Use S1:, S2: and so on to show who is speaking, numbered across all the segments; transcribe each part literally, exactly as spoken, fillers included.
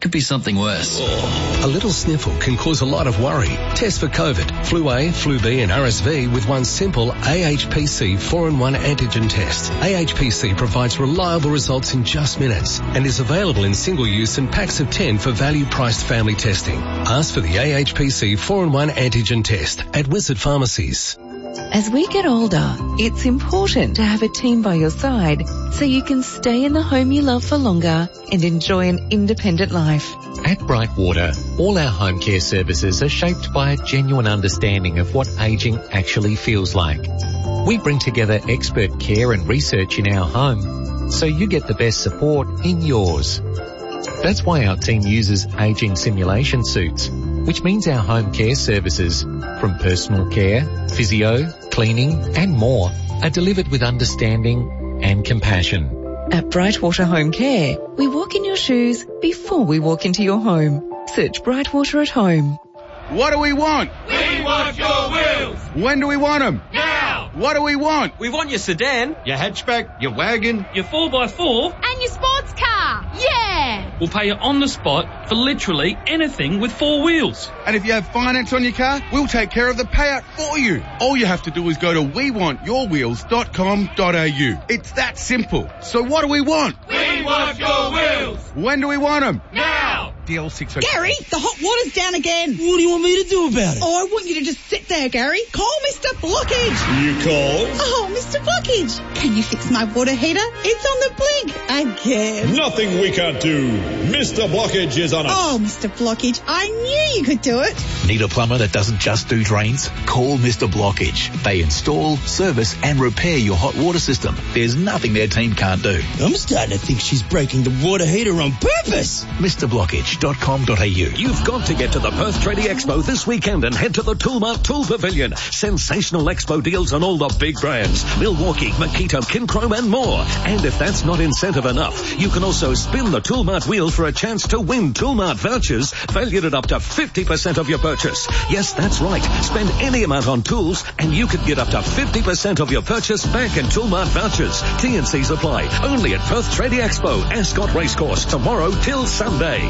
S1: could be something worse.
S2: A little sniffle can cause a lot of worry. Test for COVID, flu A, flu B and R S V with one simple A H P C four in one antigen test. A H P C provides reliable results in just minutes and is available in single use and packs of ten for value-priced family testing. Ask for the A H P C four in one antigen test at Wizard Pharmacies.
S3: As we get older, it's important to have a team by your side so you can stay in the home you love for longer and enjoy an independent life.
S4: At Brightwater, all our home care services are shaped by a genuine understanding of what ageing actually feels like. We bring together expert care and research in our home so you get the best support in yours. That's why our team uses ageing simulation suits, which means our home care services, from personal care, physio, cleaning and more, are delivered with understanding and compassion.
S3: At Brightwater Home Care, we walk in your shoes before we walk into your home. Search Brightwater at Home.
S5: What do we want?
S6: We want your wheels!
S5: When do we want them?
S6: Now!
S5: What do we want?
S7: We want your sedan, your hatchback, your wagon,
S6: your four by four,
S8: and your sports car. Yeah!
S6: We'll pay you on the spot for literally anything with four wheels.
S5: And if you have finance on your car, we'll take care of the payout for you. All you have to do is go to we want your wheels dot com dot a u. It's that simple. So what do we want?
S6: We want your wheels!
S5: When do we want them?
S6: Now!
S5: D L six.
S9: Gary, the hot water's down again.
S10: What do you want me to do about it?
S9: Oh, I want you to just sit there, Gary. Call Mister Blockage.
S10: You call?
S9: Oh, Mister Blockage. Can you fix my water heater? It's on the blink again.
S10: Nothing we can't do. Mister Blockage is on it.
S9: Oh, Mister Blockage, I knew you could do it.
S11: Need a plumber that doesn't just do drains? Call Mister Blockage. They install, service and repair your hot water system. There's nothing their team can't do.
S10: I'm starting to think she's breaking the water heater on purpose.
S11: Mr Blockage dot com dot a u.
S12: You've got to get to the Perth Tradie Expo this weekend and head to the Toolmart Tool Pavilion. Sensational expo deals on all the big brands. Milwaukee, Makita, Kinchrome and more. And if that's not incentive enough, you can also spin the Toolmart wheel for a chance to win Toolmart vouchers valued at up to fifty percent of your purchase. Yes, that's right. Spend any amount on tools and you could get up to fifty percent of your purchase back in Toolmart vouchers. T and C's apply. Only at Perth Tradie Expo, Ascot Racecourse, tomorrow till Sunday.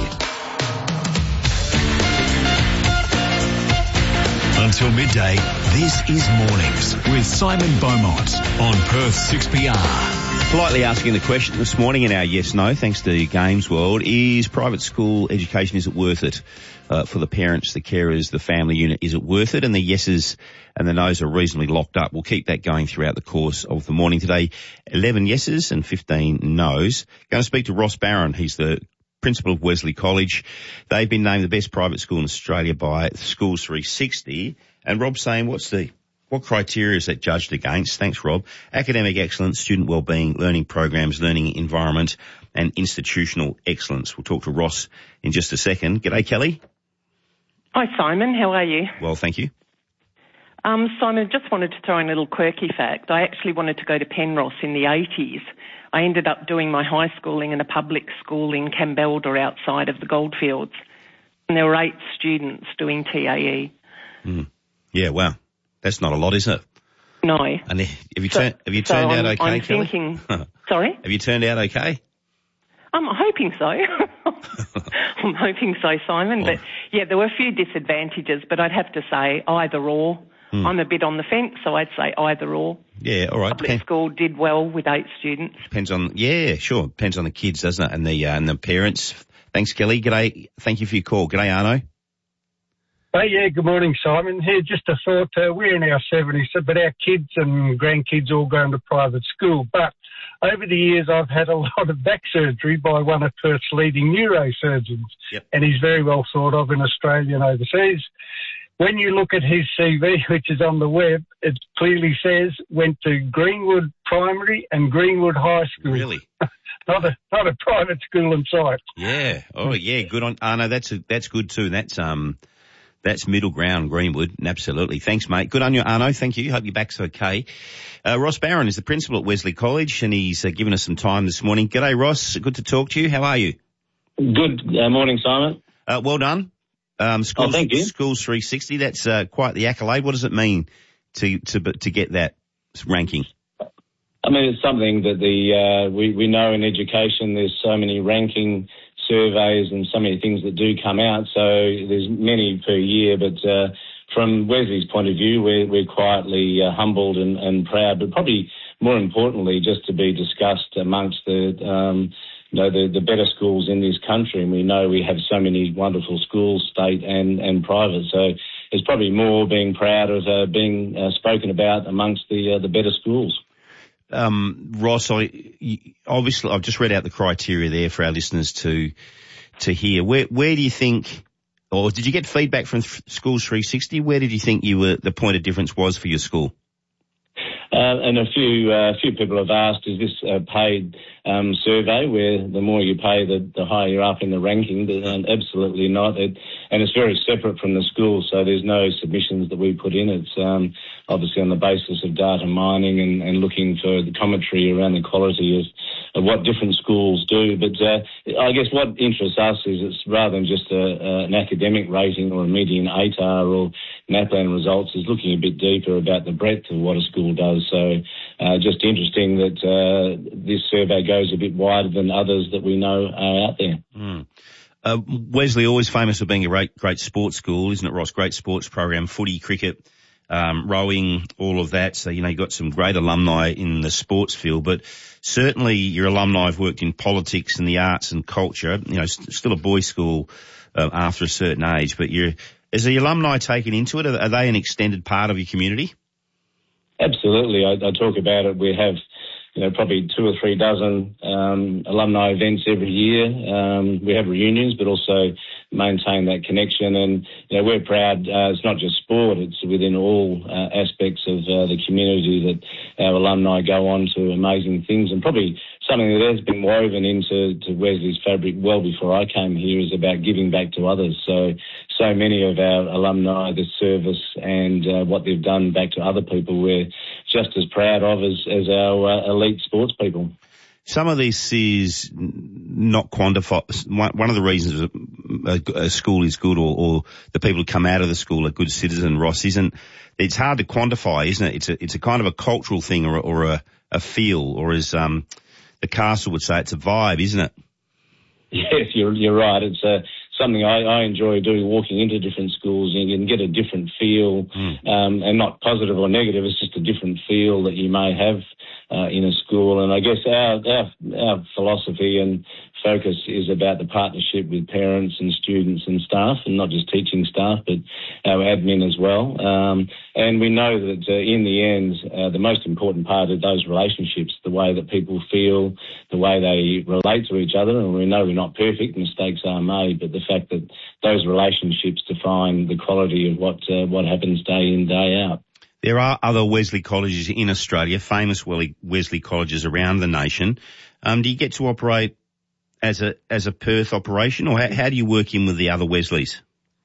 S13: Until midday, this is Mornings with Simon Beaumont on Perth six P R.
S14: Politely asking the question this morning in our yes no, thanks to Games World, is private school education, is it worth it? Uh, for the parents, the carers, the family unit, is it worth it? And the yeses and the nos are reasonably locked up. We'll keep that going throughout the course of the morning today. eleven yeses and fifteen nos. Going to speak to Ross Barron. He's the principal of Wesley College. They've been named the best private school in Australia by Schools three sixty. And Rob's saying, what's the, what criteria is that judged against? Thanks, Rob. Academic excellence, student wellbeing, learning programs, learning environment, and institutional excellence. We'll talk to Ross in just a second. G'day, Kelly.
S15: Hi, Simon. How are you?
S14: Well, thank you.
S15: Um, Simon, just wanted to throw in a little quirky fact. I actually wanted to go to Penrose in the eighties. I ended up doing my high schooling in a public school in Campbelda outside of the Goldfields. And there were eight students doing T A E.
S14: Mm. Yeah, wow. That's not a lot, is it?
S15: No.
S14: And have you,
S15: so,
S14: turn, have you
S15: so
S14: turned
S15: I'm,
S14: out okay,
S15: I'm
S14: Kelly?
S15: thinking, sorry?
S14: Have you turned out okay?
S15: I'm hoping so. I'm hoping so, Simon.
S14: Oh.
S15: But, yeah, there were a few disadvantages, but I'd have to say either or. Mm. I'm a bit on the fence, so I'd say either or.
S14: Yeah, all right.
S15: Public
S14: Depend-
S15: school did well with eight students.
S14: Depends on, yeah, sure. Depends on the kids, doesn't it? And the, uh, and the parents. Thanks, Kelly. G'day. Thank you for your call. G'day, Arno.
S16: Hey, yeah, good morning, Simon. Here, just a thought. Uh, we're in our seventies, but our kids and grandkids all going to private school. But over the years, I've had a lot of back surgery by one of Perth's leading neurosurgeons,
S14: yep.
S16: and he's very well thought of in Australia and overseas. When you look at his C V, which is on the web, it clearly says went to Greenwood Primary and Greenwood High School.
S14: Really?
S16: not a not a private school in sight.
S14: Yeah. Oh, yeah. Good on Arno. That's a, that's good too. That's um. That's middle ground, Greenwood. Absolutely. Thanks, mate. Good on you, Arno. Thank you. Hope your back's okay. Uh, Ross Barron is the principal at Wesley College, and he's uh, given us some time this morning. G'day, Ross. Good to talk to you. How are you?
S17: Good uh, morning, Simon.
S14: Uh, well done. Um, schools,
S17: oh, thank you.
S14: Schools three sixty. That's uh, quite the accolade. What does it mean to to to get that ranking?
S17: I mean, it's something that the uh, we we know in education. There's so many ranking surveys and so many things that do come out. So there's many per year, but uh, from Wesley's point of view, we're, we're quietly uh, humbled and, and proud, but probably more importantly, just to be discussed amongst the, um, you know, the, the better schools in this country. And we know we have so many wonderful schools, state and, and private. So there's probably more being proud of uh, being uh, spoken about amongst the uh, the better schools.
S14: Um, Ross, I, obviously I've just read out the criteria there for our listeners to to hear. Where where do you think, or did you get feedback from Schools three sixty? Where did you think you were the point of difference was for your school?
S17: Uh, and a few uh, few people have asked, is this a paid um, survey where the more you pay, the, the higher you're up in the ranking? But, um, absolutely not. It, and it's very separate from the school, so there's no submissions that we put in. It's um, obviously on the basis of data mining and, and looking for the commentary around the quality of, of what different schools do. But uh, I guess what interests us is it's rather than just a, a, an academic rating or a median A T A R or NAPLAN results, is looking a bit deeper about the breadth of what a school does. So uh, just interesting that uh, this survey goes a bit wider than others that we know are out there.
S14: Mm. Uh, Wesley, always famous for being a great, great sports school, isn't it, Ross? Great sports program, footy, cricket, um, rowing, all of that. So, you know, you've got some great alumni in the sports field, but certainly your alumni have worked in politics and the arts and culture. You know, st- still a boys' school uh, after a certain age, but you're, is the alumni taken into it? Are, are they an extended part of your community?
S17: Absolutely. I, I talk about it. We have, you know, probably two or three dozen um, alumni events every year. Um, we have reunions, but also maintain that connection. And, you know, we're proud. Uh, it's not just sport. It's within all uh, aspects of uh, the community that our alumni go on to amazing things. And probably something that has been woven into to Wesley's fabric well before I came here is about giving back to others. So, so many of our alumni, the service and uh, what they've done back to other people, we're just as proud of as, as our uh, elite sports people.
S14: Some of this is not quantified. One of the reasons a school is good or, or the people who come out of the school are good citizens, Ross, isn't, it's hard to quantify, isn't it? It's a, it's a kind of a cultural thing or, or a, a feel, or as um, the Castle would say, it's a vibe, isn't it?
S17: Yes, you're, you're right. It's a, something I, I enjoy doing, walking into different schools. You can get a different feel, mm. um, and not positive or negative. It's just a different feel that you may have uh, in a school. And I guess our, our, our philosophy and focus is about the partnership with parents and students and staff, and not just teaching staff, but our admin as well. Um, and we know that uh, in the end, uh, the most important part of those relationships, the way that people feel, the way they relate to each other, and we know we're not perfect, mistakes are made, but the fact that those relationships define the quality of what uh, what happens day in, day out.
S14: There are other Wesley colleges in Australia, famous Wesley colleges around the nation. Um, do you get to operate as a as a Perth operation, or how, how do you work in with the other Wesleys?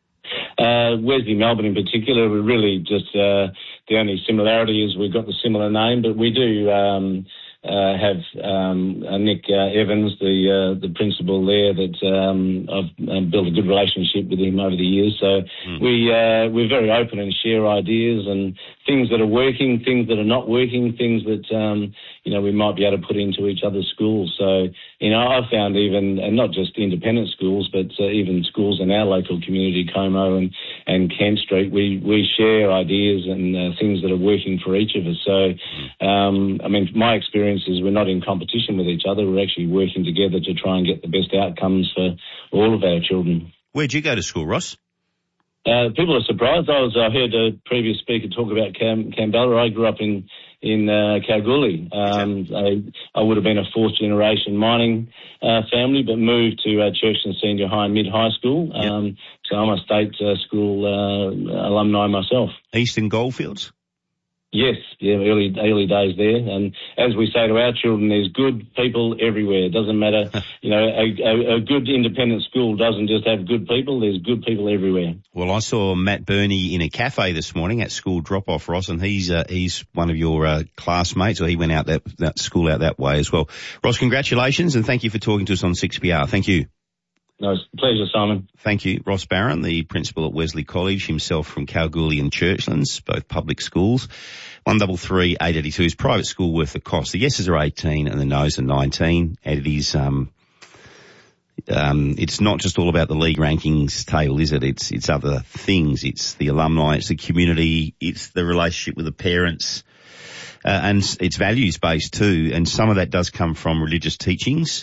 S17: Uh, Wesley Melbourne in particular, we're really just uh, the only similarity is we've got the similar name, but we do um, uh, have um, uh, Nick uh, Evans, the uh, the principal there, that um, I've uh, built a good relationship with him over the years. So mm. we uh, we're very open and share ideas and things that are working, things that are not working, things that um, you know we might be able to put into each other's schools. So you know I've found even, and not just independent schools, but uh, even schools in our local community, Como and and Kent Street, we we share ideas and uh, things that are working for each of us. So um, I mean, my experience is we're not in competition with each other. We're actually working together to try and get the best outcomes for all of our children.
S14: Where'd you go to school, Ross?
S17: Uh, people are surprised. I was I heard a previous speaker talk about Cam, Canberra. I grew up in in uh, Kalgoorlie. Um, I, I would have been a fourth generation mining uh, family, but moved to uh, Churchton Senior High and Mid High School. Um, yep. So I'm a state uh, school uh, alumni myself.
S14: Eastern Goldfields.
S17: Yes, yeah, early early days there. And as we say to our children, there's good people everywhere. It doesn't matter, you know, a, a, a good independent school doesn't just have good people. There's good people everywhere.
S14: Well, I saw Matt Burney in a cafe this morning at school drop-off, Ross, and he's uh, he's one of your uh, classmates, or he went out that, that school out that way as well. Ross, congratulations, and thank you for talking to us on six P R. Thank you.
S17: No, it's a pleasure, Simon.
S14: Thank you. Ross Barron, the principal at Wesley College, himself from Kalgoorlie and Churchlands, both public schools. one double three eight eighty two is private school worth the cost. The yeses are eighteen and the noes are nineteen. And it is, um, Um, it's not just all about the league rankings table, is it? It's it's other things. It's the alumni, it's the community, it's the relationship with the parents, uh, and it's values based too. And some of that does come from religious teachings,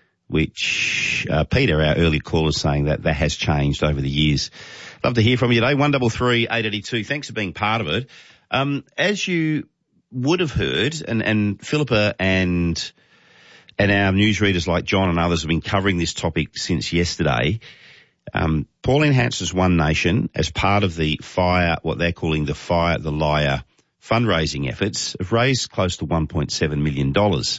S14: which uh, Peter, our early caller, is saying that that has changed over the years. Love to hear from you today. One double three eight eighty two. Thanks for being part of it. Um, as you would have heard, and and Philippa and. And our newsreaders like John and others have been covering this topic since yesterday. Um, Pauline Hanson's One Nation, as part of the Fire, what they're calling the Fire the Liar fundraising efforts, have raised close to one point seven million dollars.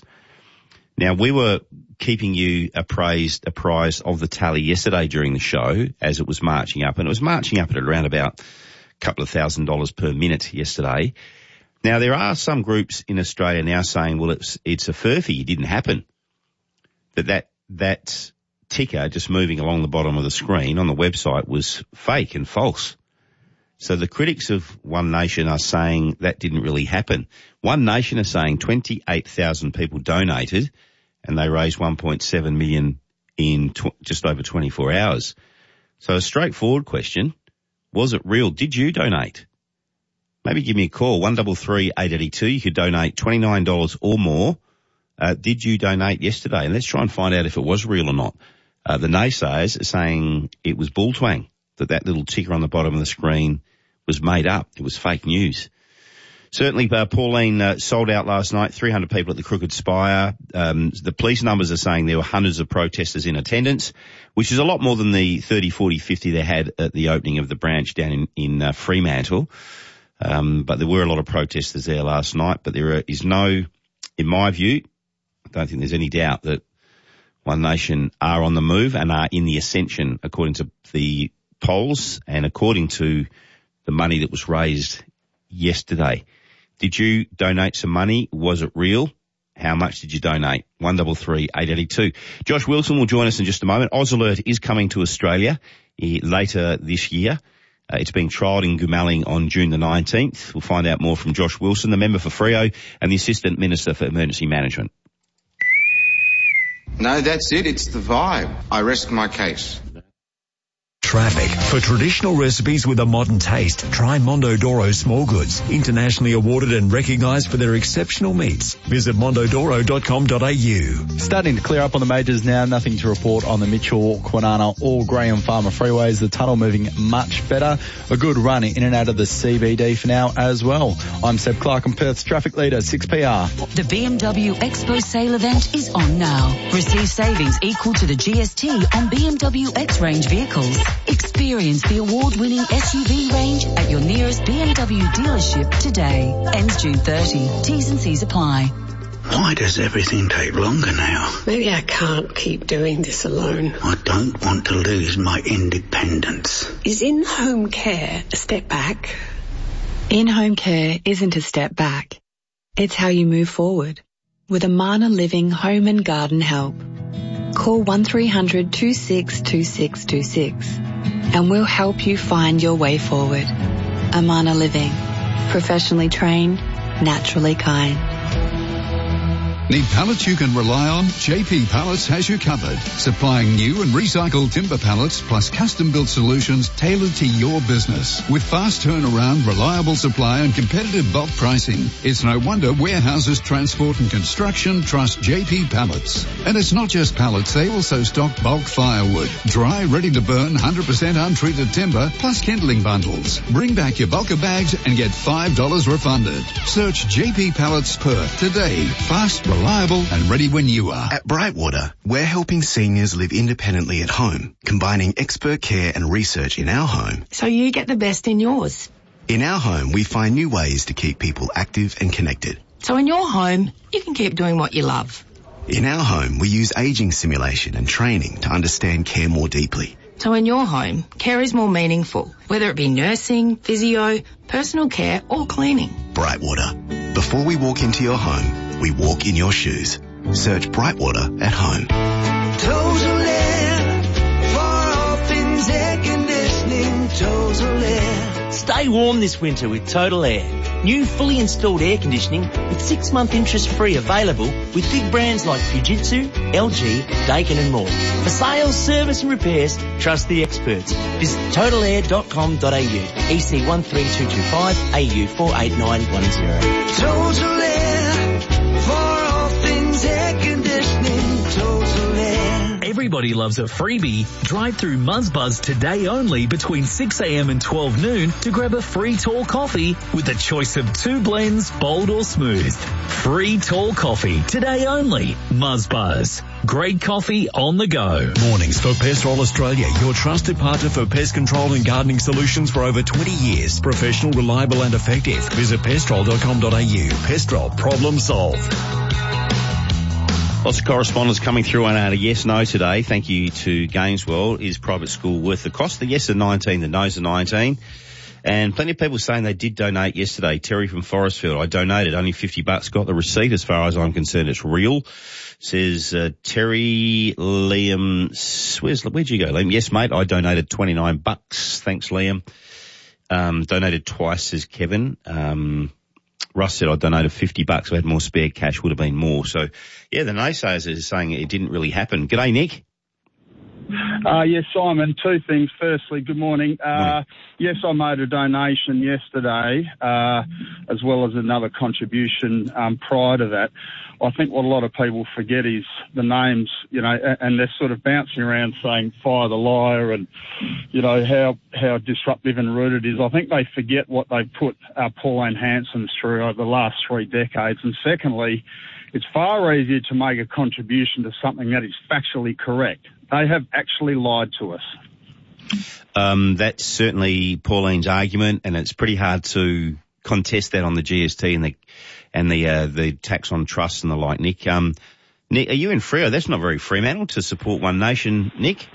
S14: Now, we were keeping you appraised, apprised of the tally yesterday during the show as it was marching up, and it was marching up at around about a couple of thousand dollars per minute yesterday. Now, there are some groups in Australia now saying, well, it's it's a furphy, it didn't happen. That that that ticker just moving along the bottom of the screen on the website was fake and false. So the critics of One Nation are saying that didn't really happen. One Nation are saying twenty-eight thousand people donated and they raised one point seven million dollars in tw- just over twenty-four hours. So a straightforward question, was it real? Did you donate? Maybe give me a call, one double three eight eighty two. You could donate twenty-nine dollars or more. Uh, did you donate yesterday? And let's try and find out if it was real or not. Uh, the naysayers are saying it was bull twang, that that little ticker on the bottom of the screen was made up. It was fake news. Certainly, uh, Pauline uh, sold out last night, three hundred people at the Crooked Spire. Um, the police numbers are saying there were hundreds of protesters in attendance, which is a lot more than the thirty, forty, fifty they had at the opening of the branch down in, in uh, Fremantle. Um, but there were a lot of protesters there last night, but there is no, in my view, I don't think there's any doubt that One Nation are on the move and are in the ascension according to the polls and according to the money that was raised yesterday. Did you donate some money? Was it real? How much did you donate? one double three eight eighty two. Josh Wilson will join us in just a moment. Oz Alert is coming to Australia later this year. Uh, it's being trialled in Goomalling on June the nineteenth. We'll find out more from Josh Wilson, the member for Freo and the Assistant Minister for Emergency Management.
S1: No, that's it. It's the vibe. I rest my case.
S13: Traffic. For traditional recipes with a modern taste, try Mondodoro Small Goods, internationally awarded and recognised for their exceptional meats. Visit mondodoro dot com dot a u.
S18: Starting to clear up on the majors now. Nothing to report on the Mitchell, Kwinana or Graham Farmer freeways. The tunnel moving much better. A good run in and out of the C B D for now as well. I'm Seb Clark and Perth's traffic leader, six P R.
S19: The B M W Expo sale event is on now. Receive savings equal to the G S T on B M W X-Range vehicles. Experience the award-winning S U V range at your nearest B M W dealership today. Ends June thirtieth. T's and C's apply.
S20: Why does everything take longer now?
S21: Maybe I can't keep doing this alone.
S20: I don't want to lose my independence.
S21: Is in-home care a step back?
S3: In-home care isn't a step back. It's how you move forward. With Amana Living Home and Garden Help. Call one three hundred two six two six two six and we'll help you find your way forward. Amana Living. Professionally trained, naturally kind.
S22: Need pallets you can rely on? J P Pallets has you covered. Supplying new and recycled timber pallets plus custom-built solutions tailored to your business. With fast turnaround, reliable supply and competitive bulk pricing, it's no wonder warehouses, transport and construction trust J P Pallets. And it's not just pallets, they also stock bulk firewood, dry, ready to burn, one hundred percent untreated timber, plus kindling bundles. Bring back your bulker bags and get five dollars refunded. Search J P Pallets Perth today. Fast, reliable and ready when you are.
S23: At Brightwater, we're helping seniors live independently at home, combining expert care and research in our home.
S21: So you get the best in yours.
S23: In our home, we find new ways to keep people active and connected.
S21: So in your home, you can keep doing what you love.
S23: In our home, we use ageing simulation and training to understand care more deeply.
S21: So in your home, care is more meaningful, whether it be nursing, physio, personal care or cleaning.
S23: Brightwater. Before we walk into your home, we walk in your shoes. Search Brightwater at home.
S24: Toes-a-lair, far off in air conditioning. Toes-a-lair.
S2: Stay warm this winter with Total Air. New fully installed air conditioning with six month interest free available with big brands like Fujitsu, L G, Daikin and more. For sales, service and repairs, trust the experts. Visit total air dot com dot a u. E C one three two two five, A U four eight nine one zero.
S4: Total Air, for all things air conditioning, Total Air.
S12: Everybody loves a freebie. Drive through Muzzbuzz today only between six a.m. and twelve noon to grab a free tall coffee with a choice of two blends, bold or smooth. Free tall coffee today only. Muzzbuzz. Great coffee on the go.
S13: Mornings for Pestrol Australia, your trusted partner for pest control and gardening solutions for over twenty years. Professional, reliable and effective. Visit pestrol dot com dot a u. Pestrol, problem solved.
S14: Lots of correspondence coming through on our yes, no today. Thank you to Games World. Is private school worth the cost? The yes are nineteen, the no's are nineteen. And plenty of people saying they did donate yesterday. Terry from Forestfield, I donated only fifty bucks, got the receipt. As far as I'm concerned, it's real. Says, uh, Terry, Liam, where's, where'd you go, Liam? Yes, mate, I donated twenty-nine bucks. Thanks, Liam. Um, donated twice, says Kevin. Um, Russ said I donated fifty bucks. I had more spare cash, would have been more. So, yeah, the naysayers are saying it didn't really happen. G'day, Nick.
S7: Uh, yes, Simon, two things. Firstly, good morning. Uh, yes, I made a donation yesterday, uh, as well as another contribution, um, prior to that. I think what a lot of people forget is the names, you know, and they're sort of bouncing around saying fire the liar and, you know, how, how disruptive and rude it is. I think they forget what they put uh, Pauline Hanson through over the last three decades. And secondly, it's far easier to make a contribution to something that is factually correct. They have actually lied to us.
S14: Um, that's certainly Pauline's argument, and it's pretty hard to contest that on the G S T and the and the uh, the tax on trusts and the like. Nick, um, Nick, are you in Freo? That's not very Fremantle to support One Nation, Nick.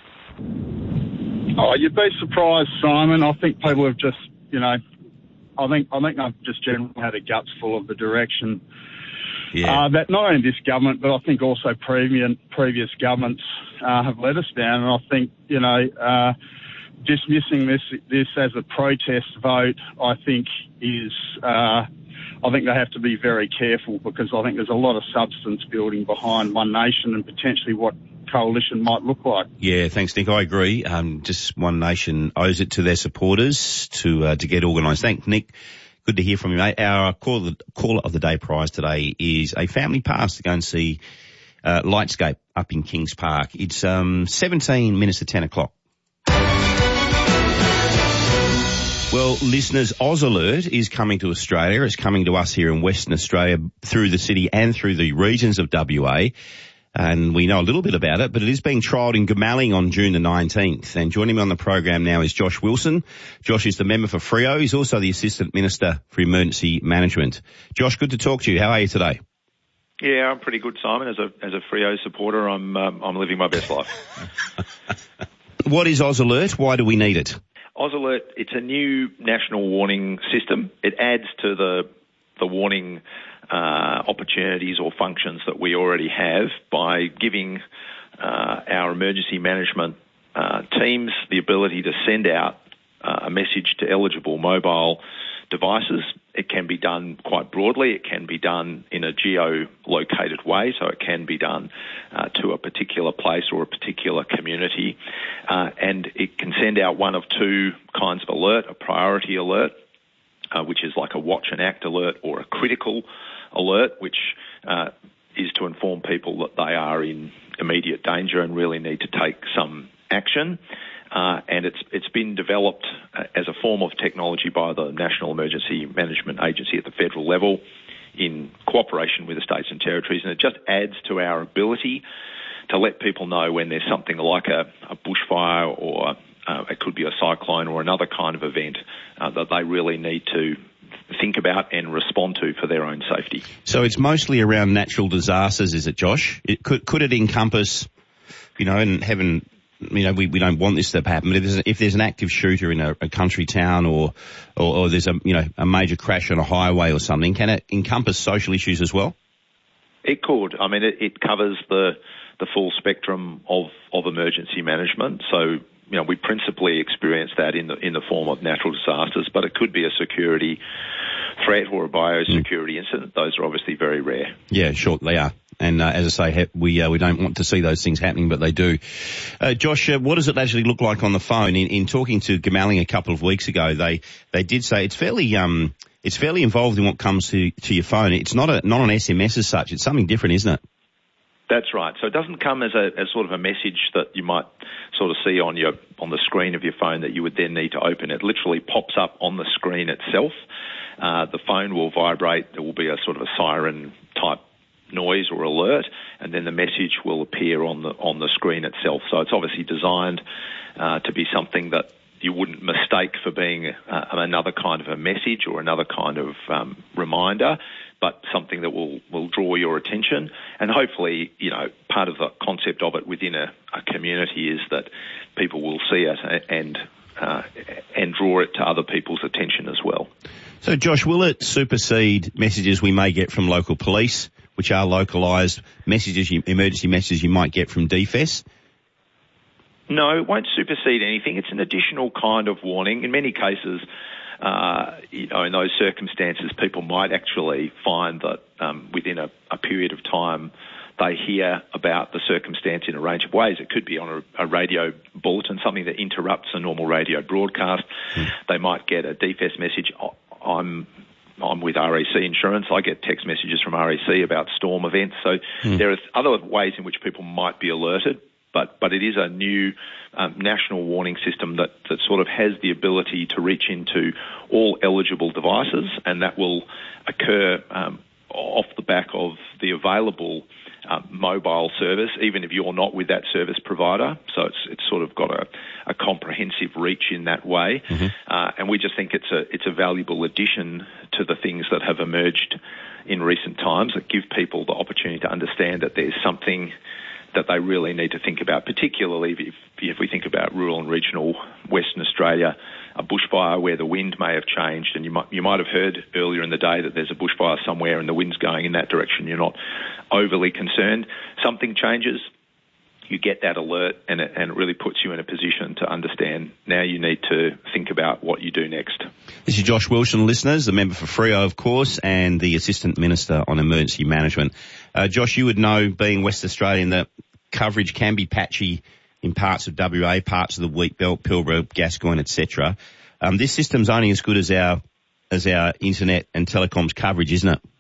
S7: Oh, you'd be surprised, Simon. I think people have just, you know, I think I think they've just generally had a guts full of the direction. Yeah. Uh, that not only this government, but I think also previous, previous governments uh, have let us down. And I think, you know, uh, dismissing this this as a protest vote, I think is, uh, I think they have to be very careful, because I think there's a lot of substance building behind One Nation and potentially what coalition might look like.
S14: Yeah, thanks, Nick. I agree. Um, just One Nation owes it to their supporters to uh, to get organised. Thanks, Nick. Good to hear from you, mate. Our caller, caller of the day prize today is a family pass to go and see uh, Lightscape up in Kings Park. It's um, seventeen minutes to ten o'clock. Well, listeners, Oz Alert is coming to Australia. It's coming to us here in Western Australia through the city and through the regions of W A. And we know a little bit about it, but it is being trialled in Goomalling on June the nineteenth. And joining me on the program now is Josh Wilson. Josh is the member for Freo. He's also the Assistant Minister for Emergency Management. Josh, good to talk to you. How are you today?
S24: Yeah, I'm pretty good, Simon. As a as a Freo supporter, I'm um, I'm living my best life.
S14: What is Oz Alert? Why do we need it?
S24: Oz Alert, it's a new national warning system. It adds to the the warning Uh, opportunities or functions that we already have by giving uh, our emergency management uh, teams the ability to send out uh, a message to eligible mobile devices. It can be done quite broadly. It can be done in a geo-located way, so it can be done uh, to a particular place or a particular community. Uh, and it can send out one of two kinds of alert: a priority alert, uh, which is like a watch and act alert, or a critical alert, which uh, is to inform people that they are in immediate danger and really need to take some action. Uh, and it's it's been developed uh, as a form of technology by the National Emergency Management Agency at the federal level in cooperation with the states and territories, and it just adds to our ability to let people know when there's something like a, a bushfire, or uh, it could be a cyclone or another kind of event uh, that they really need to think about and respond to for their own safety.
S14: So it's mostly around natural disasters, is it, Josh? It, could could it encompass, you know, and heaven, you know, we, we don't want this to happen, but if there's, if there's an active shooter in a, a country town, or, or or there's a, you know, a major crash on a highway or something, can it encompass social issues as well?
S24: It could. I mean, it, it covers the the full spectrum of, of emergency management. So you know, we principally experience that in the in the form of natural disasters, but it could be a security threat or a biosecurity mm. incident. Those are obviously very rare.
S14: Yeah, sure, they are. And uh, as I say, we uh, we don't want to see those things happening, but they do. Uh, Josh, uh, what does it actually look like on the phone? In, in talking to Gamalling a couple of weeks ago, they they did say it's fairly um it's fairly involved in what comes to to your phone. It's not a not an S M S as such. It's something different, isn't it?
S24: That's right. So it doesn't come as a as sort of a message that you might sort of see on your on the screen of your phone that you would then need to open. It literally pops up on the screen itself. Uh, the phone will vibrate. There will be a sort of a siren type noise or alert, and then the message will appear on the on the screen itself. So it's obviously designed uh, to be something that you wouldn't mistake for being uh, another kind of a message or another kind of um, reminder, but something that will, will draw your attention. And hopefully, you know, part of the concept of it within a, a community is that people will see it and uh, and draw it to other people's attention as well.
S14: So, Josh, will it supersede messages we may get from local police, which are localised messages, emergency messages you might get from D F E S?
S24: No, it won't supersede anything. It's an additional kind of warning. In many cases, uh, you know, in those circumstances, people might actually find that um, within a, a period of time they hear about the circumstance in a range of ways. It could be on a, a radio bulletin, something that interrupts a normal radio broadcast. Mm. They might get a D F E S message. I'm I'm with R E C Insurance. I get text messages from R E C about storm events. So mm. there are other ways in which people might be alerted, but, but it is a new um, national warning system that, that sort of has the ability to reach into all eligible devices, and that will occur um, off the back of the available uh, mobile service, even if you're not with that service provider. So it's it's sort of got a, a comprehensive reach in that way. Mm-hmm. Uh, and we just think it's a it's a valuable addition to the things that have emerged in recent times that give people the opportunity to understand that there's something that they really need to think about, particularly if, if we think about rural and regional Western Australia, a bushfire where the wind may have changed, and you might you might have heard earlier in the day that there's a bushfire somewhere and the wind's going in that direction. You're not overly concerned. Something changes, you get that alert, and it, and it really puts you in a position to understand now you need to think about what you do next.
S14: This is Josh Wilson, listeners, the member for Freo, of course, and the Assistant Minister on Emergency Management. Uh, Josh, you would know, being West Australian, that coverage can be patchy in parts of W A, parts of the Wheatbelt, Pilbara, Gascoyne, et cetera. Um, this system's only as good as our as our internet and telecoms coverage, isn't it?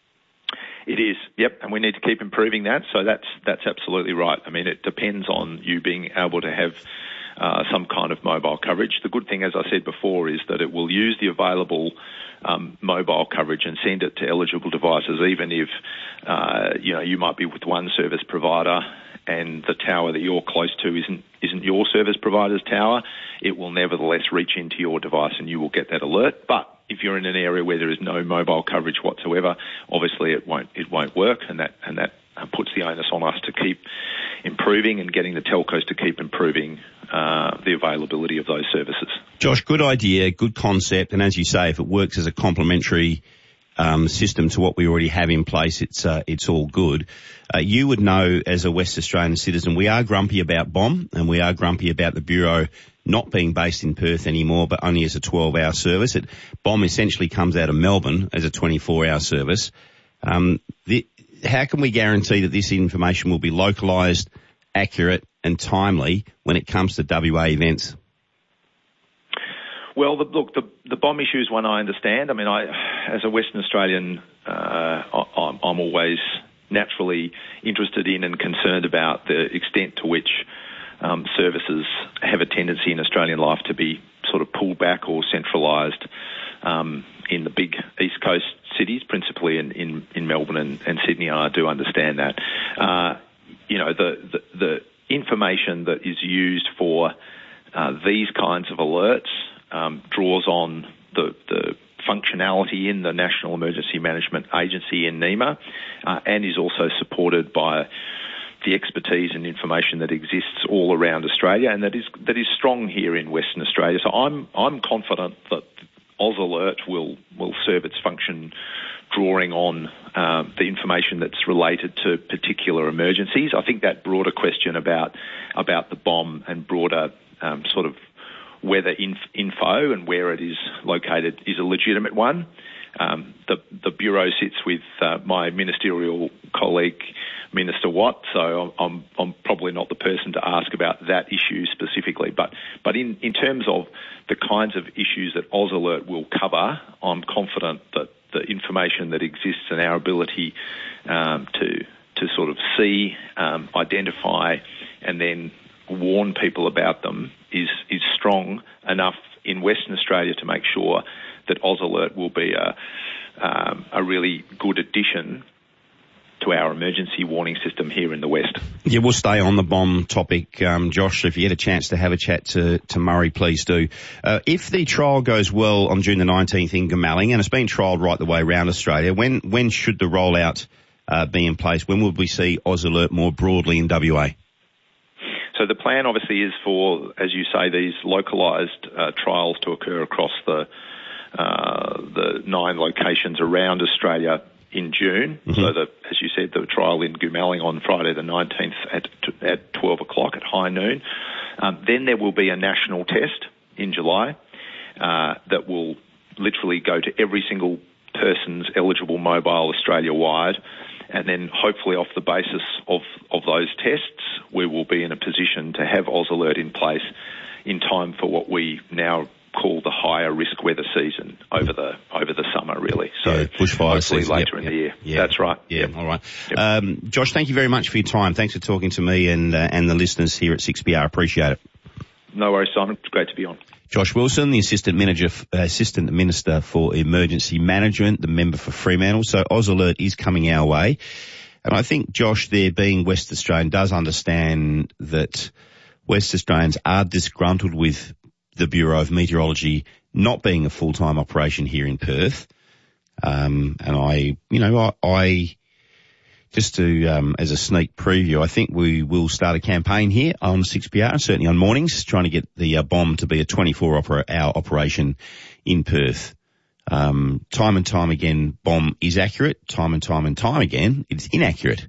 S24: It is, yep, and we need to keep improving that. So that's that's absolutely right. I mean, it depends on you being able to have uh, some kind of mobile coverage. The good thing, as I said before, is that it will use the available um, mobile coverage and send it to eligible devices, even if uh, you know you might be with one service provider and the tower that you're close to isn't isn't your service provider's tower. It will nevertheless reach into your device and you will get that alert. But if you're in an area where there is no mobile coverage whatsoever, obviously it won't it won't work, and that and that puts the onus on us to keep improving and getting the telcos to keep improving uh, the availability of those services.
S14: Josh, good idea, good concept, and as you say, if it works as a complementary um, system to what we already have in place, it's uh, it's all good. Uh, you would know, as a West Australian citizen, we are grumpy about B O M, and we are grumpy about the Bureau not being based in Perth anymore, but only as a twelve-hour service. It, B O M essentially comes out of Melbourne as a twenty-four hour service. Um, the, how can we guarantee that this information will be localised, accurate and timely when it comes to W A events?
S24: Well, the, look, the, the B O M issue is one I understand. I mean, I, as a Western Australian, uh, I, I'm, I'm always naturally interested in and concerned about the extent to which um, services have a tendency in Australian life to be sort of pulled back or centralised um, in the big East Coast cities, principally in, in, in Melbourne and, and Sydney. I do understand that. Uh, you know, the, the, the information that is used for uh, these kinds of alerts um, draws on the, the functionality in the National Emergency Management Agency in NEMA, uh, and is also supported by the expertise and information that exists all around Australia, and that is that is strong here in Western Australia. So I'm I'm confident that Oz Alert will will serve its function, drawing on uh, the information that's related to particular emergencies. I think that broader question about about the B O M and broader um, sort of weather inf- info and where it is located is a legitimate one. Um, the, the Bureau sits with uh, my ministerial colleague, Minister Watt, so I'm, I'm probably not the person to ask about that issue specifically. But, but in, in terms of the kinds of issues that AusAlert will cover, I'm confident that the information that exists and our ability um, to to sort of see, um, identify, and then warn people about them is is strong enough in Western Australia to make sure that AusAlert will be a um, a really good addition to our emergency warning system here in the West.
S14: Yeah, we'll stay on the bomb topic, um, Josh. If you get a chance to have a chat to, to Murray, please do. Uh, if the trial goes well on June the nineteenth in Goomalling, and it's been trialled right the way around Australia, when when should the rollout uh, be in place? When would we see AusAlert more broadly in W A?
S24: So the plan obviously is for, as you say, these localised uh, trials to occur across the uh, the nine locations around Australia in June. Mm-hmm. So, the, as you said, the trial in Goomalling on Friday the nineteenth at at twelve o'clock at high noon. Um, then there will be a national test in July uh, that will literally go to every single person's eligible mobile Australia-wide. And then hopefully off the basis of, of those tests, we will be in a position to have AusAlert in place in time for what we now call the higher risk weather season over the over the summer, really. So
S14: yeah, bushfire
S24: hopefully
S14: season.
S24: later
S14: Yep,
S24: in
S14: yep,
S24: the year.
S14: Yeah,
S24: that's right.
S14: Yeah,
S24: yep.
S14: all right.
S24: Yep.
S14: Um, Josh, thank you very much for your time. Thanks for talking to me and uh, and the listeners here at six P R. Appreciate it.
S24: No worries, Simon. It's great to be on.
S14: Josh Wilson, the Assistant Manager, uh, Assistant Minister for Emergency Management, the member for Fremantle. So AusAlert is coming our way. And I think, Josh, there being West Australian, does understand that West Australians are disgruntled with the Bureau of Meteorology not being a full-time operation here in Perth. Um, and I, you know, I, I just to, um, as a sneak preview, I think we will start a campaign here on six P R, certainly on mornings, trying to get the uh, bomb to be a twenty-four hour operation in Perth. Um, time and time again, bomb is accurate. Time and time and time again, it's inaccurate.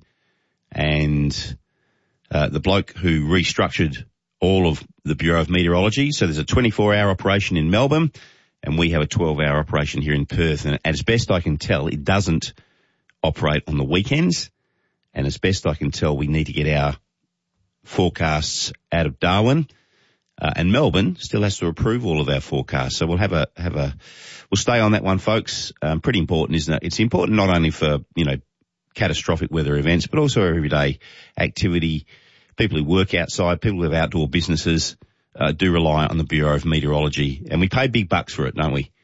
S14: And uh, the bloke who restructured all of the Bureau of Meteorology, so there's a twenty-four hour operation in Melbourne, and we have a twelve hour operation here in Perth. And as best I can tell, it doesn't operate on the weekends. And as best I can tell, we need to get our forecasts out of Darwin. Uh, and Melbourne still has to approve all of our forecasts. So we'll have a, have a, we'll stay on that one, folks. Um, pretty important, isn't it? It's important not only for, you know, catastrophic weather events, but also everyday activity. People who work outside, people who have outdoor businesses, uh, do rely on the Bureau of Meteorology. And we pay big bucks for it, don't we?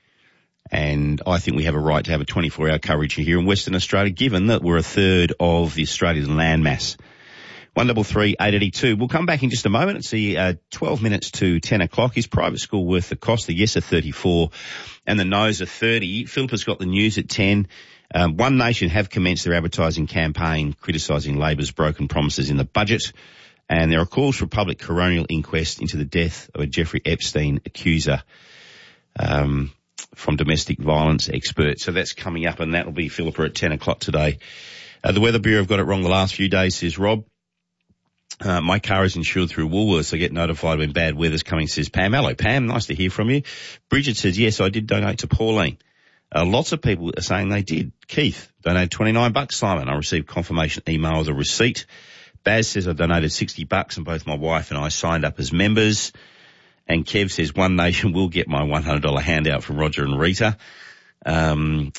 S14: And I think we have a right to have a twenty-four hour coverage here in Western Australia, given that we're a third of the Australian landmass. One double three eight eighty two. We'll come back in just a moment. It's the uh, twelve minutes to ten o'clock. Is private school worth the cost? The yes are thirty-four, and the no's are thirty. Philippa's got the news at ten. Um, One Nation have commenced their advertising campaign criticising Labor's broken promises in the budget, and there are calls for a public coronial inquest into the death of a Jeffrey Epstein accuser. Um, from domestic violence experts. So that's coming up, and that will be Philippa at ten o'clock today. Uh, the Weather Bureau have got it wrong the last few days, says Rob. Uh, my car is insured through Woolworths. I get notified when bad weather's coming, says Pam. Hello, Pam. Nice to hear from you. Bridget says, yes, I did donate to Pauline. Uh, lots of people are saying they did. Keith donated twenty-nine bucks, Simon. I received confirmation email as a receipt. Baz says I donated sixty bucks, and both my wife and I signed up as members. And Kev says One Nation will get my one hundred dollars handout from Roger and Rita. Um,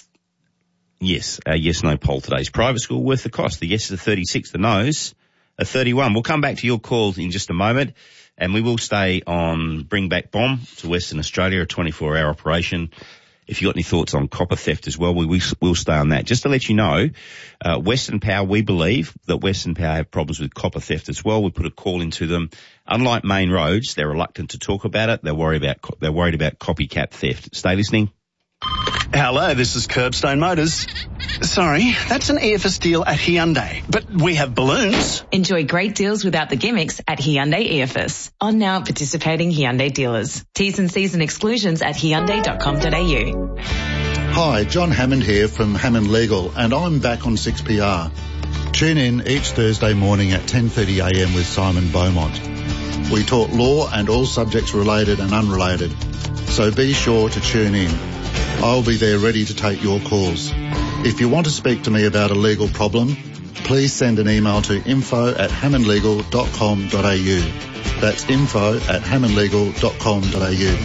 S14: yes, our yes-no poll today. Is private school worth the cost? The yeses are thirty-six, the no's are thirty-one. We'll come back to your calls in just a moment, and we will stay on Bring Back Bomb to Western Australia, a twenty-four hour operation. If you've got any thoughts on copper theft as well, we will stay on that. Just to let you know, uh, Western Power, we believe that Western Power have problems with copper theft as well. We put a call into them. Unlike Main Roads, they're reluctant to talk about it. They're worried about, they're worried about copycat theft. Stay listening.
S5: Hello, this is Curbstone Motors. Sorry, that's an E F S deal at Hyundai, but we have balloons.
S21: Enjoy great deals without the gimmicks at Hyundai E F S. On now at participating Hyundai dealers. T's and C's and exclusions at hyundai dot com dot a u.
S6: Hi, John Hammond here from Hammond Legal, and I'm back on six P R. Tune in each Thursday morning at ten thirty a m with Simon Beaumont. We talk law and all subjects related and unrelated. So be sure to tune in. I'll be there ready to take your calls. If you want to speak to me about a legal problem, please send an email to info at hammondlegal dot com dot a u. That's info at hammondlegal dot com dot a u.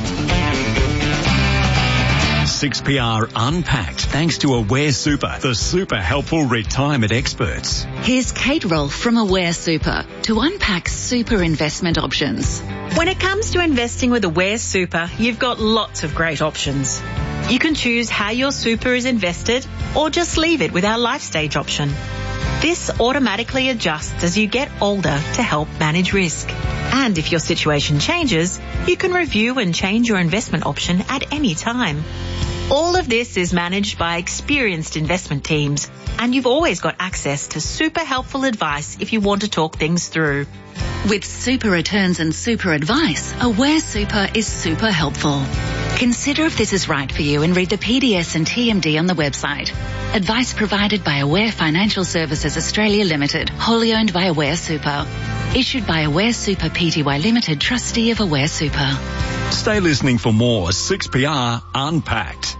S13: six P R Unpacked, thanks to Aware Super, the super helpful retirement experts.
S8: Here's Kate Rolfe from Aware Super to unpack super investment options.
S9: When it comes to investing with Aware Super, you've got lots of great options. You can choose how your super is invested or just leave it with our life stage option. This automatically adjusts as you get older to help manage risk. And if your situation changes, you can review and change your investment option at any time. All of this is managed by experienced investment teams, and you've always got access to super helpful advice if you want to talk things through.
S8: With super returns and super advice, Aware Super is super helpful. Consider if this is right for you and read the P D S and T M D on the website. Advice provided by Aware Financial Services Australia Limited, wholly owned by Aware Super. Issued by Aware Super Pty Limited, trustee of Aware Super.
S13: Stay listening for more six P R Unpacked.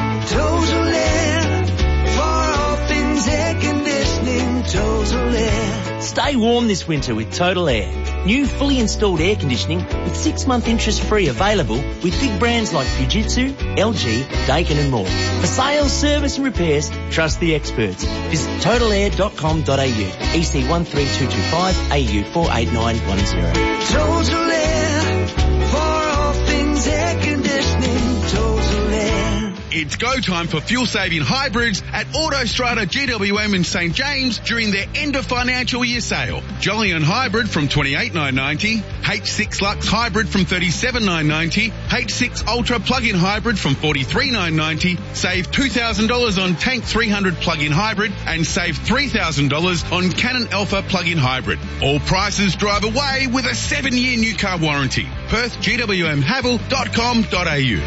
S4: Total Air, for all things air conditioning, Total Air.
S2: Stay warm this winter with Total Air. New fully installed air conditioning with six-month interest-free available with big brands like Fujitsu, L G, Daikin and more. For sales, service and repairs, trust the experts. Visit total air dot com dot a u. E C one three two two five, A U four eight nine one zero.
S4: Total Air, for all things air conditioning, Total Air.
S10: It's go time for fuel-saving hybrids at Autostrada G W M in St James during their end of financial year sale. Jolyon Hybrid from twenty-eight thousand nine hundred ninety, H six Lux Hybrid from thirty-seven thousand nine hundred ninety, H six Ultra Plug-in Hybrid from forty-three thousand nine hundred ninety, save two thousand dollars on Tank three hundred Plug-in Hybrid and save three thousand dollars on Canon Alpha Plug-in Hybrid. All prices drive away with a seven-year new car warranty. Perth G W M Havel dot com dot a u.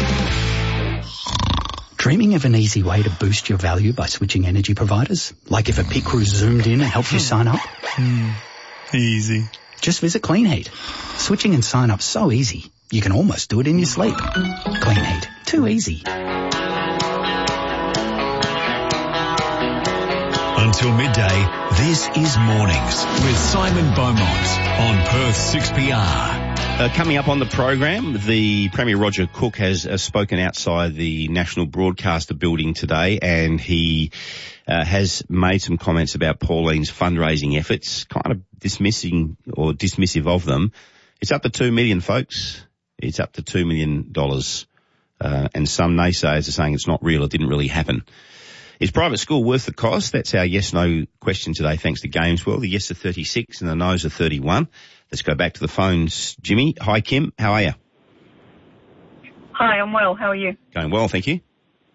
S11: Dreaming of an easy way to boost your value by switching energy providers? Like if a pit crew zoomed in and helped you sign up?
S18: Hmm. Easy.
S11: Just visit Clean Heat. Switching and sign up so easy, you can almost do it in your sleep. Clean Heat. Too easy.
S13: Until midday, this is Mornings with Simon Beaumont on Perth six P R.
S14: Uh, coming up on the program, the Premier Roger Cook has uh, spoken outside the National Broadcaster building today, and he uh, has made some comments about Pauline's fundraising efforts, kind of dismissing or dismissive of them. It's up to two million, folks. It's up to two million dollars. Uh, and some naysayers are saying it's not real, it didn't really happen. Is private school worth the cost? That's our yes-no question today, thanks to GamesWorld. The yes are thirty-six and the no's are thirty-one. Let's go back to the phones. Jimmy, hi Kim, how are you?
S25: Hi, I'm well. How are you?
S14: Going well, thank you.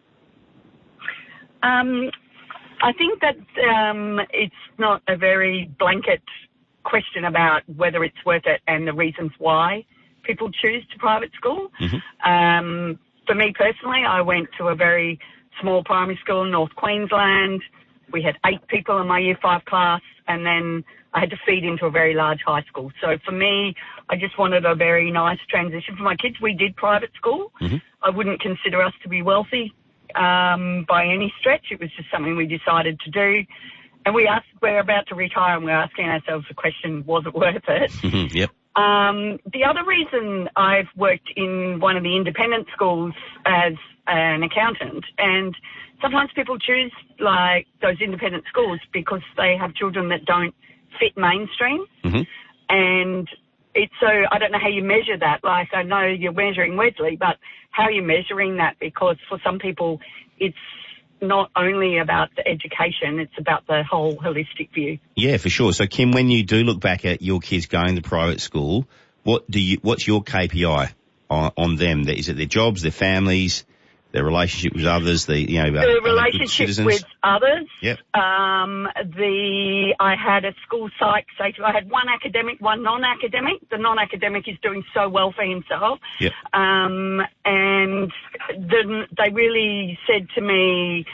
S25: Um, I think that um, it's not a very blanket question about whether it's worth it and the reasons why people choose to private school.
S14: Mm-hmm.
S25: Um, for me personally, I went to a very small primary school in North Queensland. We had eight people in my year five class, and then I had to feed into a very large high school. So for me, I just wanted a very nice transition for my kids. We did private school.
S14: Mm-hmm.
S25: I wouldn't consider us to be wealthy um, by any stretch. It was just something we decided to do. And we asked, we're about to retire, and we're asking ourselves the question, was it worth it?
S14: Mm-hmm. Yep.
S25: Um, the other reason I've worked in one of the independent schools as an accountant, and sometimes people choose like those independent schools because they have children that don't fit mainstream.
S14: Mm-hmm.
S25: And it's so, I don't know how you measure that. Like, I know you're measuring Wesley, but how are you measuring that? Because for some people, it's not only about the education, it's about the whole holistic view.
S14: Yeah, for sure. So Kim, when you do look back at your kids going to private school, what do you, what's your K P I on, on them? Is it their jobs, their families, their relationship with others, the, you know,
S25: the
S14: uh,
S25: relationship with others.
S14: Yep.
S25: Um, the, I had a school psych say to, I had one academic, one non-academic. The non-academic is doing so well for himself.
S14: Yep.
S25: Um, and then they really said to me,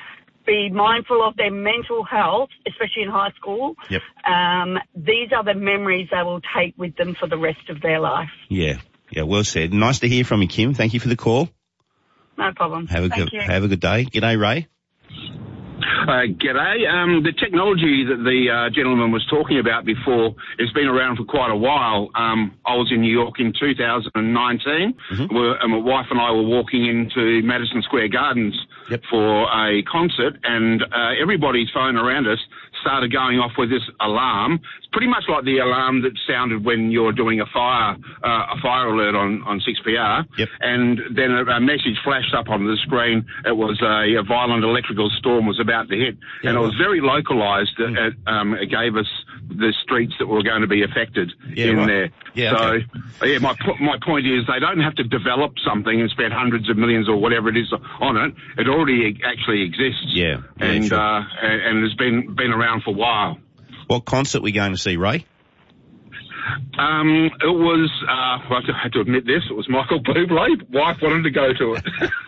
S25: be mindful of their mental health, especially in high school.
S14: Yep.
S25: Um, these are the memories they will take with them for the rest of their life.
S14: Yeah. Yeah, well said. Nice to hear from you, Kim. Thank you for the call.
S25: No problem.
S14: Have a
S25: Thank
S14: good,
S25: you.
S14: have a good day. G'day, Ray.
S1: Uh, g'day. Um, the technology that the uh, gentleman was talking about before has been around for quite a while. Um, I was in New York in two thousand nineteen,
S14: Mm-hmm.
S1: where, and my wife and I were walking into Madison Square Gardens
S14: yep.
S1: for a concert, and uh, everybody's phone around us started going off with this alarm. It's pretty much like the alarm that sounded when you're doing a fire uh, a fire alert on, on six P R.
S14: Yep.
S1: And then a, a message flashed up on the screen. It was a, a violent electrical storm was about to hit,
S14: Yeah,
S1: and it
S14: well.
S1: was very localised.
S14: Mm.
S1: It, um, it gave us the streets that were going to be affected
S14: Yeah,
S1: in
S14: right.
S1: there.
S14: Yeah,
S1: so,
S14: okay.
S1: yeah, my po- my point is they don't have to develop something and spend hundreds of millions or whatever it is on it. It already actually exists.
S14: Yeah. yeah
S1: and
S14: sure.
S1: uh, and, and has been been around for a while.
S14: What concert are we going to see, Ray?
S1: Um, it was, uh, well, I have to admit this, it was Michael Bublé. Wife wanted to go to it.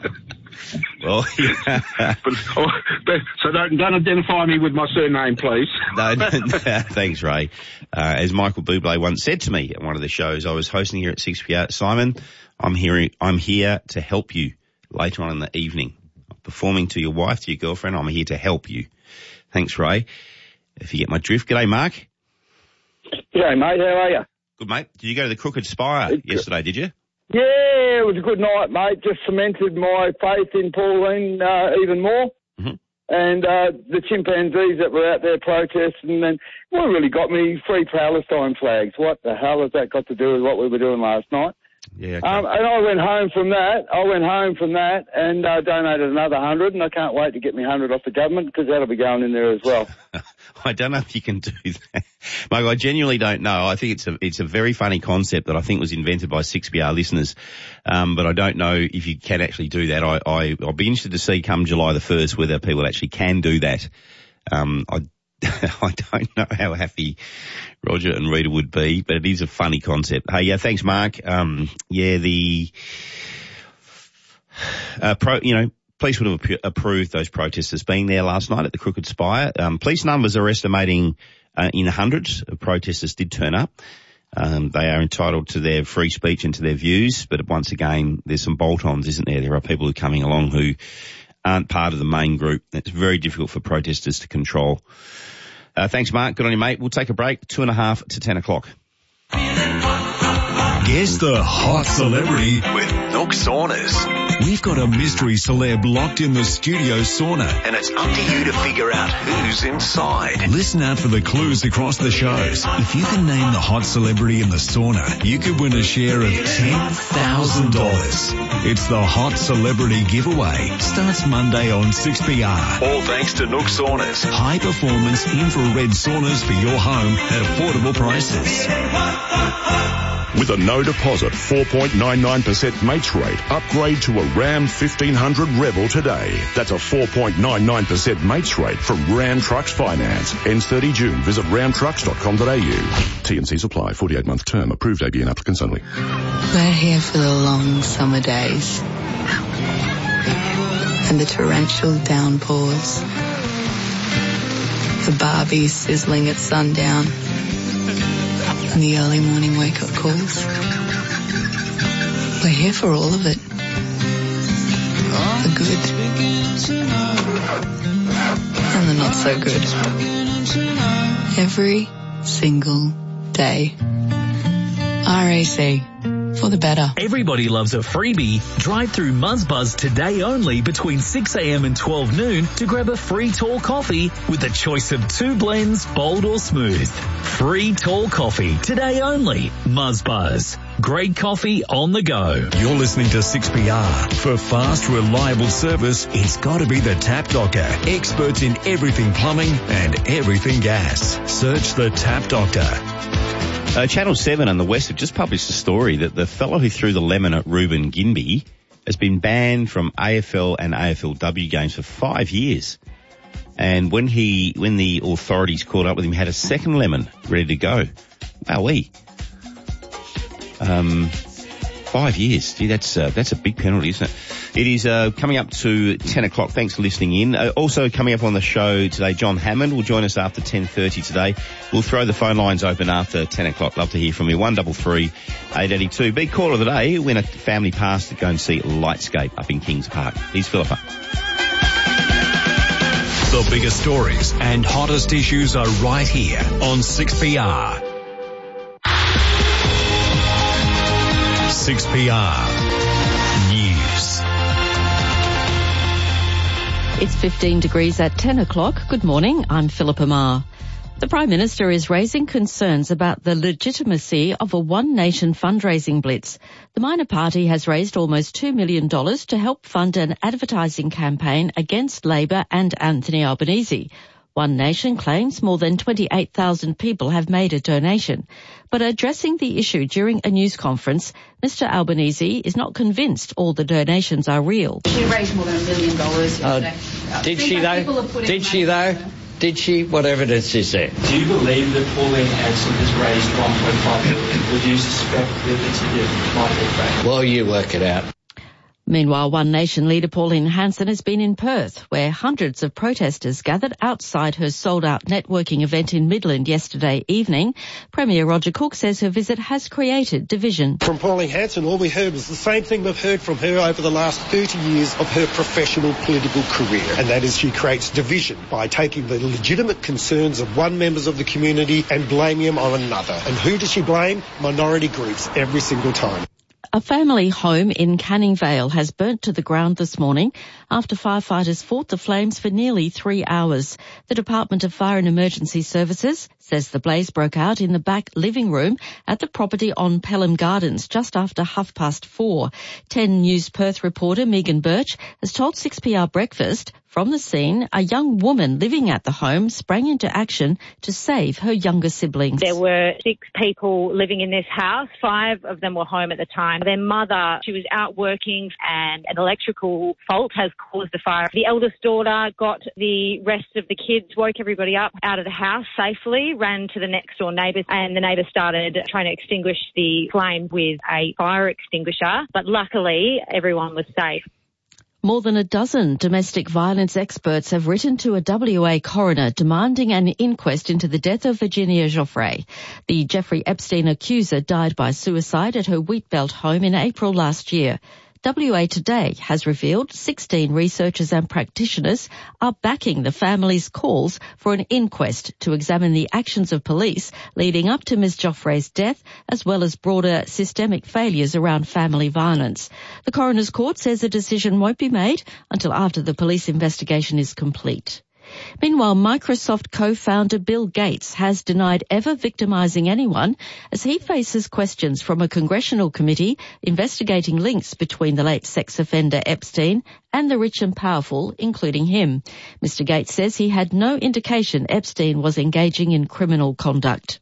S14: Well, yeah.
S1: but, oh, but, so don't, don't identify me with my surname, please.
S14: No, no, no, thanks, Ray. Uh, as Michael Bublé once said to me at one of the shows I was hosting here at six P R, Simon, I'm here, I'm here to help you later on in the evening. Performing to your wife, to your girlfriend, I'm here to help you. Thanks, Ray. If you get my drift. G'day, Mark.
S15: G'day, mate. How are you?
S14: Good, mate. Did you go to the Crooked Spire yesterday, did you?
S15: Yeah, it was a good night, mate. Just cemented my faith in Pauline uh, even more.
S14: Mm-hmm.
S15: And uh, the chimpanzees that were out there protesting, and what really got me, free Palestine flags. What the hell has that got to do with what we were doing last night?
S14: Yeah. Okay.
S15: Um, and I went home from that. I went home from that and uh, donated another hundred, and I can't wait to get me hundred off the government because that'll be going in there as well.
S14: I don't know if you can do that, Michael. I genuinely don't know. I think it's a it's a very funny concept that I think was invented by six P R listeners, um, but I don't know if you can actually do that. I, I I'll be interested to see come July the first whether people actually can do that. Um, I. I don't know how happy Roger and Rita would be, but it is a funny concept. Hey, yeah, thanks, Mark. Um, yeah, the, uh, pro, you know, police would have ap- approved those protesters being there last night at the Crooked Spire. Um, police numbers are estimating, uh, in the hundreds of protesters did turn up. Um, they are entitled to their free speech and to their views, but once again, there's some bolt-ons, isn't there? There are people who are coming along who aren't part of the main group. It's very difficult for protesters to control. Uh, thanks, Mark. Good on you, mate. We'll take a break. Two and a half to ten o'clock.
S13: Guess the hot celebrity with Nook Saunas. We've got a mystery celeb locked in the studio sauna,
S16: and it's up to you to figure out who's inside.
S13: Listen out for the clues across the shows. If you can name the hot celebrity in the sauna, you could win a share of ten thousand dollars. It's the Hot Celebrity Giveaway. Starts Monday on six P R.
S16: All thanks to Nook Saunas.
S13: High performance infrared saunas for your home at affordable prices.
S17: With a no deposit four point nine nine percent mates rate, upgrade to a Ram fifteen hundred Rebel today. That's a four point nine nine percent mates rate from Ram Trucks Finance. Ends thirty June. Visit ram trucks dot com dot a u. T and C's apply. forty-eight month term. Approved A B N applicants only.
S3: We're here for the long summer days and the torrential downpours, the Barbies sizzling at sundown, and the early morning wake-up calls. We're here for all of it. The good and the not so good. Every single day. R A C. For the better.
S19: Everybody loves a freebie. Drive through Muzzbuzz today only between six a.m. and twelve noon to grab a free tall coffee with a choice of two blends, bold or smooth. Free tall coffee today only. Muzzbuzz. Great coffee on the go.
S13: You're listening to six P R. For fast, reliable service, it's got to be the Tap Doctor. Experts in everything plumbing and everything gas. Search the Tap Doctor.
S14: Uh, Channel seven and the West have just published a story that the fellow who threw the lemon at Ruben Ginbey has been banned from A F L and A F L W games for five years. And when he, when the authorities caught up with him, he had a second lemon ready to go. Wowee. Um, Five years. Gee, that's uh, that's a big penalty, isn't it? It is uh, coming up to ten o'clock. Thanks for listening in. Uh, also coming up on the show today, John Hammond will join us after ten thirty today. We'll throw the phone lines open after ten o'clock. Love to hear from you. one double three eight eight two. Big call of the day. Win a family pass to go and see Lightscape up in Kings Park. Here's Philippa.
S13: The biggest stories and hottest issues are right here on six P R. six P R News.
S7: It's fifteen degrees at ten o'clock. Good morning, I'm Philippa Marr. The Prime Minister is raising concerns about the legitimacy of a One Nation fundraising blitz. The minor party has raised almost two million dollars to help fund an advertising campaign against Labor and Anthony Albanese. One Nation claims more than twenty-eight thousand people have made a donation. But addressing the issue during a news conference, Mister Albanese is not convinced all the donations are real.
S12: She raised more than a million dollars.
S20: Uh, did she though? Did she though? Did she? What evidence is there?
S22: Do you believe that Pauline Hanson has raised one point five million? Would you suspect that it might be fake?
S20: Well, you work it out.
S7: Meanwhile, One Nation leader Pauline Hanson has been in Perth, where hundreds of protesters gathered outside her sold-out networking event in Midland yesterday evening. Premier Roger Cook says her visit has created division.
S23: From Pauline Hanson, all we heard was the same thing we've heard from her over the last thirty years of her professional political career, and that is she creates division by taking the legitimate concerns of one members of the community and blaming them on another. And who does she blame? Minority groups every single time.
S7: A family home in Canning Vale has burnt to the ground this morning after firefighters fought the flames for nearly three hours. The Department of Fire and Emergency Services says the blaze broke out in the back living room at the property on Pelham Gardens just after half past four. ten News Perth reporter Megan Birch has told six P R Breakfast from the scene, a young woman living at the home sprang into action to save her younger siblings.
S26: There were six people living in this house. Five of them were home at the time. Their mother, she was out working and an electrical fault has caused the fire. The eldest daughter got the rest of the kids, woke everybody up out of the house safely, ran to the next door neighbours, and the neighbour started trying to extinguish the flame with a fire extinguisher. But luckily, everyone was safe.
S7: More than a dozen domestic violence experts have written to a W A coroner demanding an inquest into the death of Virginia Giuffre. The Jeffrey Epstein accuser died by suicide at her Wheatbelt home in April last year. W A Today has revealed sixteen researchers and practitioners are backing the family's calls for an inquest to examine the actions of police leading up to Miz Giuffre's death, as well as broader systemic failures around family violence. The coroner's court says a decision won't be made until after the police investigation is complete. Meanwhile, Microsoft co-founder Bill Gates has denied ever victimizing anyone as he faces questions from a congressional committee investigating links between the late sex offender Epstein and the rich and powerful, including him. Mister Gates says he had no indication Epstein was engaging in criminal conduct.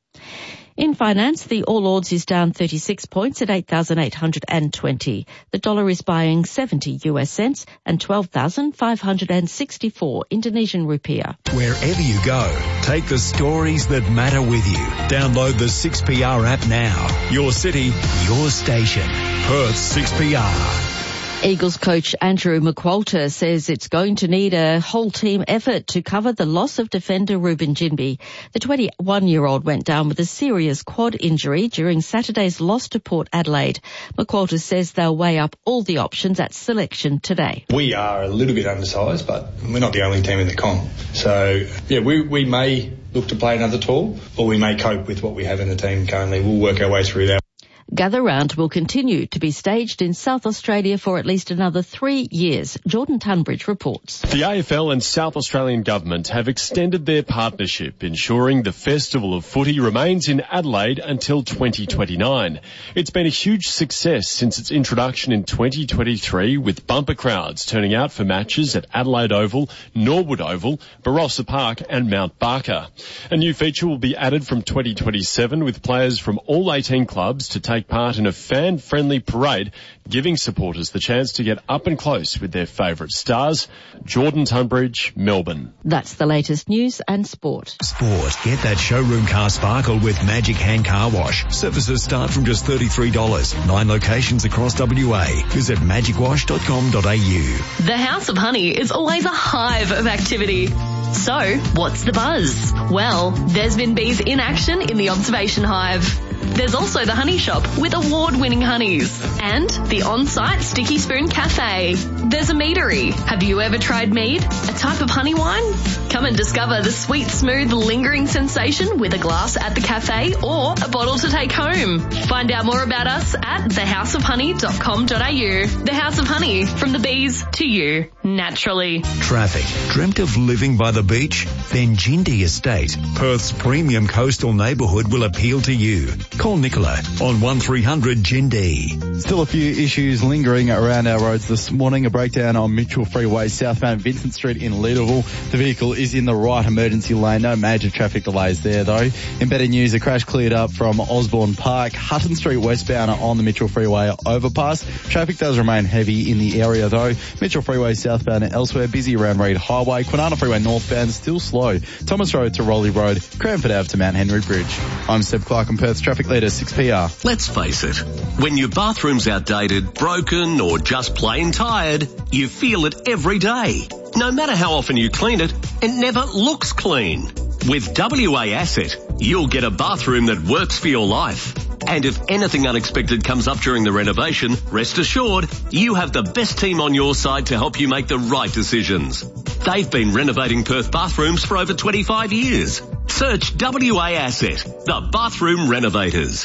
S7: In finance, the All Ords is down thirty-six points at eight thousand eight hundred twenty. The dollar is buying seventy U S cents and twelve thousand five hundred sixty-four Indonesian rupiah.
S13: Wherever you go, take the stories that matter with you. Download the six P R app now. Your city, your station. Perth six P R.
S7: Eagles coach Andrew McQualter says it's going to need a whole team effort to cover the loss of defender Ruben Ginbey. The twenty-one-year-old went down with a serious quad injury during Saturday's loss to Port Adelaide. McQualter says they'll weigh up all the options at selection today.
S27: We are a little bit undersized, but we're not the only team in the comp. So, yeah, we, we may look to play another tour, or we may cope with what we have in the team currently. We'll work our way through that.
S7: Gather Round will continue to be staged in South Australia for at least another three years. Jordan Tunbridge reports.
S28: The A F L and South Australian government have extended their partnership, ensuring the Festival of Footy remains in Adelaide until twenty twenty-nine. It's been a huge success since its introduction in twenty twenty-three, with bumper crowds turning out for matches at Adelaide Oval, Norwood Oval, Barossa Park and Mount Barker. A new feature will be added from twenty twenty-seven, with players from all eighteen clubs to take take part in a fan-friendly parade, giving supporters the chance to get up and close with their favourite stars. Jordan Tunbridge, Melbourne.
S7: That's the latest news and sport.
S13: Sport. Get that showroom car sparkle with Magic Hand Car Wash. Services start from just thirty-three dollars. Nine locations across W A. Visit magic wash dot com dot a u.
S2: The House of Honey is always a hive of activity. So, what's the buzz? Well, there's been bees in action in the observation hive. There's also the honey shop with award-winning honeys and the on-site Sticky Spoon Cafe. There's a meadery. Have you ever tried mead, a type of honey wine? Come and discover the sweet, smooth, lingering sensation with a glass at the cafe or a bottle to take home. Find out more about us at the house of honey dot com dot a u. The House of Honey, from the bees to you, naturally.
S13: Traffic. Dreamt of living by the beach? Then Jindy Estate, Perth's premium coastal neighbourhood, will appeal to you. Call Nicola on one three hundred Jindy.
S18: Still a few issues lingering around our roads this morning. A breakdown on Mitchell Freeway, southbound Vincent Street in Leederville. The vehicle is in the right emergency lane. No major traffic delays there though. In better news, a crash cleared up from Osborne Park, Hutton Street westbound on the Mitchell Freeway overpass. Traffic does remain heavy in the area though. Mitchell Freeway southbound and elsewhere busy around Reid Highway. Kwinana Freeway northbound still slow. Thomas Road to Rowley Road. Cranford Ave to Mount Henry Bridge. I'm Seb Clark on Perth's traffic leader six P R.
S16: Let's face it, when your bathroom's outdated, broken or just plain tired, you feel it every day. No matter how often you clean it, it never looks clean. With W A Asset, you'll get a bathroom that works for your life. And if anything unexpected comes up during the renovation, rest assured, you have the best team on your side to help you make the right decisions. They've been renovating Perth bathrooms for over twenty-five years. Search W A Asset, the bathroom renovators.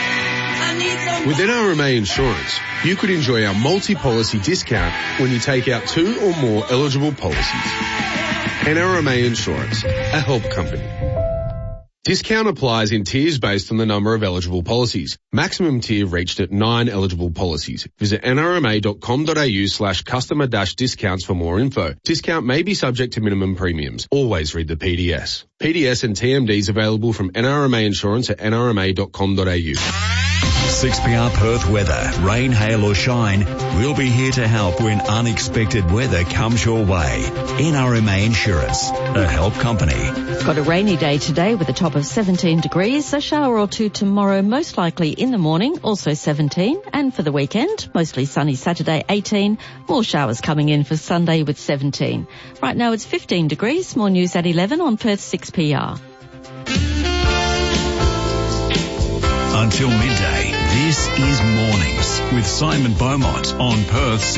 S4: With N R M A Insurance, you could enjoy our multi-policy discount when you take out two or more eligible policies. N R M A Insurance, a help company. Discount applies in tiers based on the number of eligible policies. Maximum tier reached at nine eligible policies. Visit n r m a dot com dot a u slash customer dash discounts for more info. Discount may be subject to minimum premiums. Always read the P D S. P D S and T M Ds available from N R M A Insurance at n r m a dot com dot a u.
S13: six P R Perth weather. Rain, hail or shine, we'll be here to help when unexpected weather comes your way. N R M A Insurance, a help company.
S7: Got a rainy day today with a top of seventeen degrees. A shower or two tomorrow, most likely in the morning, also seventeen. And for the weekend, mostly sunny Saturday, eighteen. More showers coming in for Sunday with seventeen. Right now it's fifteen degrees. More news at eleven on Perth six P R.
S13: Until midday, this is Mornings with Simon Beaumont on Perth